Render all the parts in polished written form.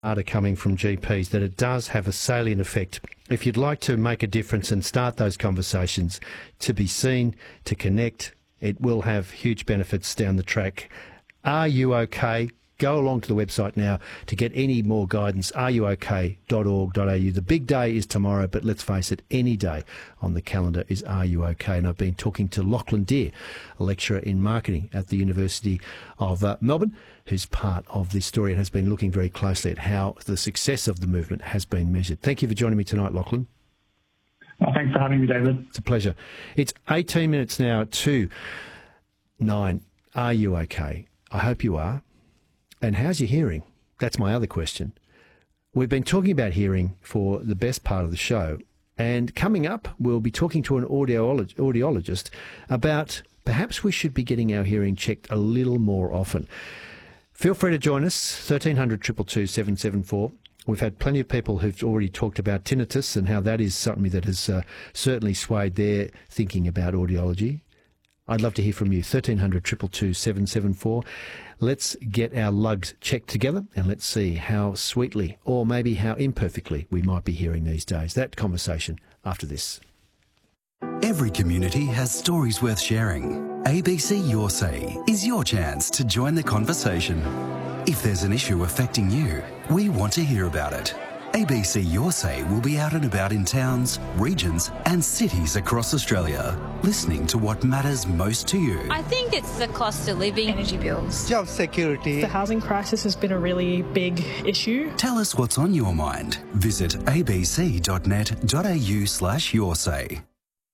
data coming from GPs that it does have a salient effect. If you'd like to make a difference and start those conversations, to be seen, to connect, it will have huge benefits down the track. Are you okay? Go along to the website now to get any more guidance, areyook.org.au. The big day is tomorrow, but let's face it, any day on the calendar is Are You OK? And I've been talking to Lachlan Deer, a lecturer in marketing at the University of Melbourne, who's part of this story and has been looking very closely at how the success of the movement has been measured. Thank you for joining me tonight, Lachlan. Thanks for having me, David. It's a pleasure. It's 18 minutes now to 9. Are you okay? I hope you are. And how's your hearing? That's my other question. We've been talking about hearing for the best part of the show, and coming up we'll be talking to an audiologist about perhaps we should be getting our hearing checked a little more often. Feel free to join us, 1300 222 774. We've had plenty of people who've already talked about tinnitus and how that is something that has certainly swayed their thinking about audiology. I'd love to hear from you, 1300 222 774. Let's get our lugs checked together and let's see how sweetly or maybe how imperfectly we might be hearing these days. That conversation after this. Every community has stories worth sharing. ABC Your Say is your chance to join the conversation. If there's an issue affecting you, we want to hear about it. ABC Your Say will be out and about in towns, regions and cities across Australia, listening to what matters most to you. I think it's the cost of living, energy bills, job security. The housing crisis has been a really big issue. Tell us what's on your mind. Visit abc.net.au/yoursay.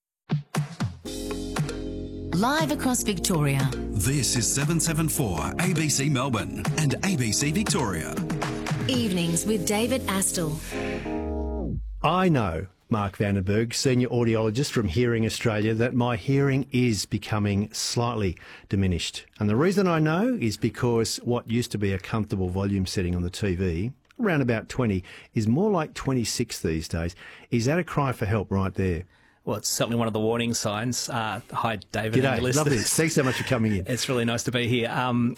Live across Victoria. This is 774 ABC Melbourne and ABC Victoria. Evenings with David Astle. I know, Mark Vandenberg, Senior Audiologist from Hearing Australia, that my hearing is becoming slightly diminished. And the reason I know is because what used to be a comfortable volume setting on the TV, around about 20, is more like 26 these days. Is that a cry for help right there? Well, it's certainly one of the warning signs. Hi, David. G'day, love this. Thanks so much for coming in. It's really nice to be here.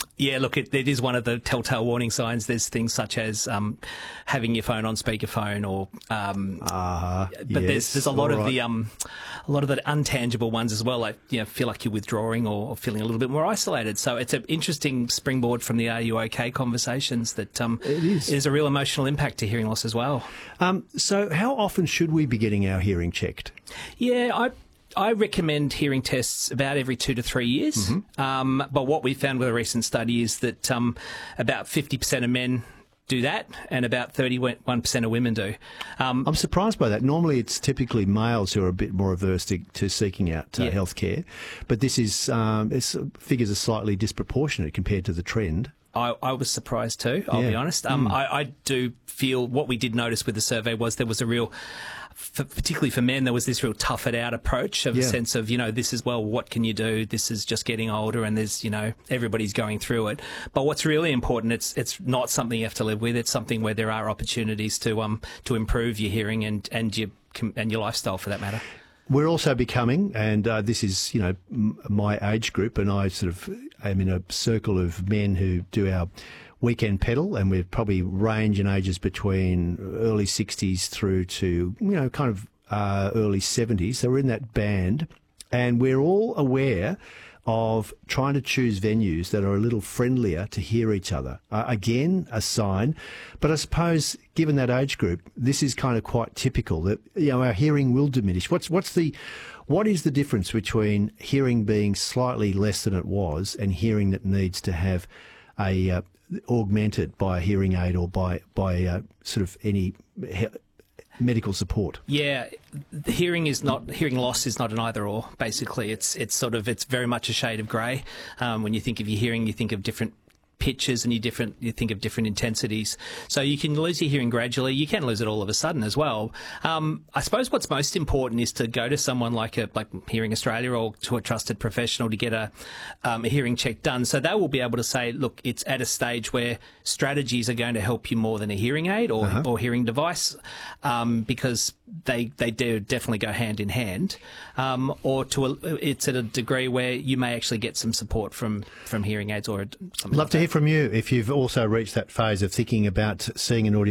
It is one of the telltale warning signs. There's things such as having your phone on speakerphone, or there's a lot of the untangible ones as well. Like feel like you're withdrawing or feeling a little bit more isolated. So it's an interesting springboard from the Are You OK conversations that it is. There's a real emotional impact to hearing loss as well. So how often should we be getting our hearing checked? Yeah, I recommend hearing tests about every 2 to 3 years. Mm-hmm. But what we found with a recent study is that about 50% of men do that and about 31% of women do. I'm surprised by that. Normally it's typically males who are a bit more averse to seeking out health care. But this is figures are slightly disproportionate compared to the trend. I was surprised too, I'll be honest. I do feel what we did notice with the survey was there was a real, particularly for men, there was this real tough it out approach of a sense of, this is, well, what can you do? This is just getting older and there's, everybody's going through it. But what's really important, it's not something you have to live with. It's something where there are opportunities to improve your hearing and your lifestyle for that matter. We're also becoming, and this is, my age group, and I sort of am in a circle of men who do our weekend pedal, and we probably range in ages between early 60s through to, kind of early 70s. So we're in that band, and we're all aware of trying to choose venues that are a little friendlier to hear each other. Again, a sign. But I suppose, given that age group, this is kind of quite typical that, our hearing will diminish. What is the difference between hearing being slightly less than it was and hearing that needs to have augmented by a hearing aid or by sort of any medical support? Yeah, hearing loss is not an either or. Basically, it's very much a shade of grey. When you think of your hearing, you think of different pitches and you think of different intensities. So you can lose your hearing gradually. You can lose it all of a sudden as well. I suppose what's most important is to go to someone like Hearing Australia or to a trusted professional to get a hearing check done. So they will be able to say, look, it's at a stage where strategies are going to help you more than a hearing aid or hearing device, because they do definitely go hand in hand. It's at a degree where you may actually get some support from hearing aids or something. Love to hear from you if you've also reached that phase of thinking about seeing an audio